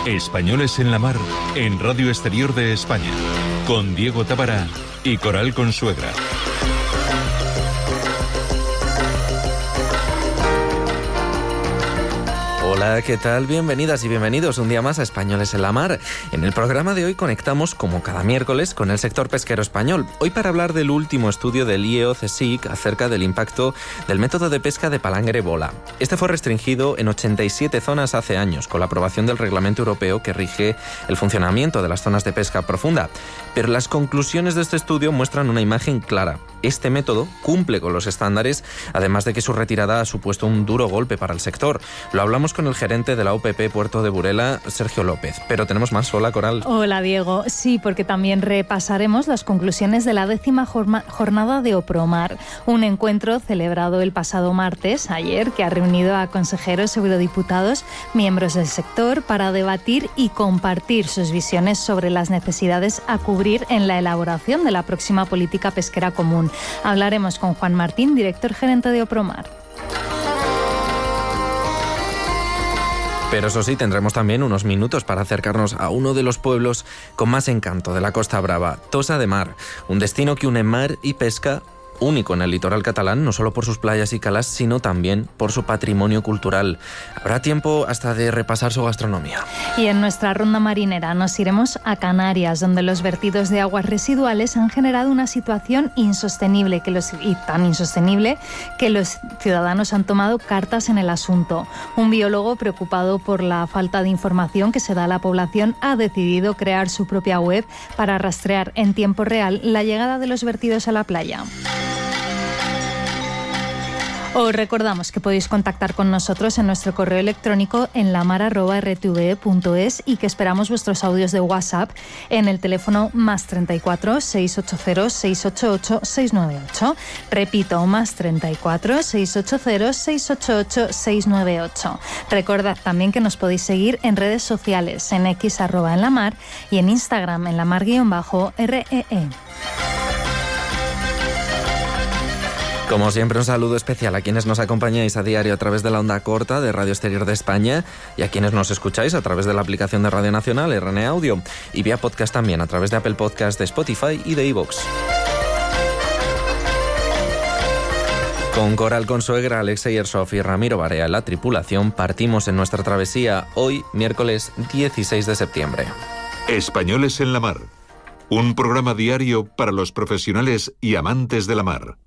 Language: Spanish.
Españoles en la Mar, en Radio Exterior de España, con Diego Tábara y Coral Consuegra. Hola, ¿qué tal? Bienvenidas y bienvenidos un día más a Españoles en la Mar. En el programa de hoy conectamos, como cada miércoles, con el sector pesquero español. Hoy para hablar del último estudio del IEO-CSIC acerca del impacto del método de pesca de palangre-bola. Este fue restringido en 87 zonas hace años, con la aprobación del reglamento europeo que rige el funcionamiento de las zonas de pesca profunda. Pero las conclusiones de este estudio muestran una imagen clara. Este método cumple con los estándares, además de que su retirada ha supuesto un duro golpe para el sector. Lo hablamos con el gerente de la UPP Puerto de Burela, Sergio López. Pero tenemos más. Hola, Coral. Hola, Diego. Sí, porque también repasaremos las conclusiones de la 10ª jornada de OPROMAR, un encuentro celebrado el pasado martes, ayer, que ha reunido a consejeros, eurodiputados, miembros del sector, para debatir y compartir sus visiones sobre las necesidades a cubrir en la elaboración de la próxima política pesquera común. Hablaremos con Juan Martín, director gerente de OPROMAR. Pero eso sí, tendremos también unos minutos para acercarnos a uno de los pueblos con más encanto de la Costa Brava, Tossa de Mar, un destino que une mar y pesca único en el litoral catalán, no solo por sus playas y calas, sino también por su patrimonio cultural. Habrá tiempo hasta de repasar su gastronomía. Y en nuestra ronda marinera nos iremos a Canarias, donde los vertidos de aguas residuales han generado una situación insostenible tan insostenible que los ciudadanos han tomado cartas en el asunto. Un biólogo preocupado por la falta de información que se da a la población ha decidido crear su propia web para rastrear en tiempo real la llegada de los vertidos a la playa. Os recordamos que podéis contactar con nosotros en nuestro correo electrónico en lamar@rtve.es y que esperamos vuestros audios de WhatsApp en el teléfono +34 680 688 698. Repito, +34 680 688 698. Recordad también que nos podéis seguir en redes sociales, en X @enlamar y en Instagram en lamar_REE. Como siempre, un saludo especial a quienes nos acompañáis a diario a través de la onda corta de Radio Exterior de España y a quienes nos escucháis a través de la aplicación de Radio Nacional, RN Audio, y vía podcast también a través de Apple Podcast, de Spotify y de iVoox. Con Coral Consuegra, Alexei Ersov y Ramiro Barea, la tripulación, partimos en nuestra travesía hoy, miércoles 16 de septiembre. Españoles en la Mar, un programa diario para los profesionales y amantes de la mar.